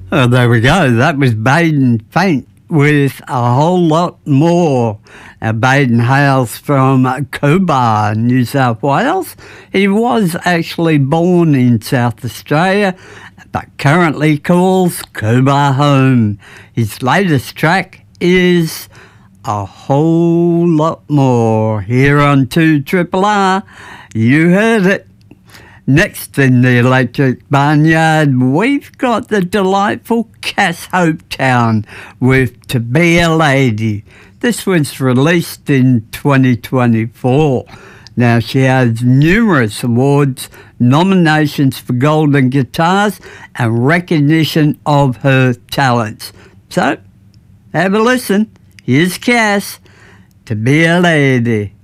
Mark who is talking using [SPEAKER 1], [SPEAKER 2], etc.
[SPEAKER 1] Oh, there we go. That was Baden Faint with A Whole Lot More. Baden hails from Cobar, New South Wales. He was actually born in South Australia, but currently calls Cobar home. His latest track is A Whole Lot More. Here on 2RRR, you heard it. Next in the Electric Barnyard, we've got the delightful Cass Hopetown with To Be a Lady. This was released in 2024. Now, she has numerous awards, nominations for Golden Guitars, and recognition of her talents. So, have a listen. Here's Cass, To Be a Lady.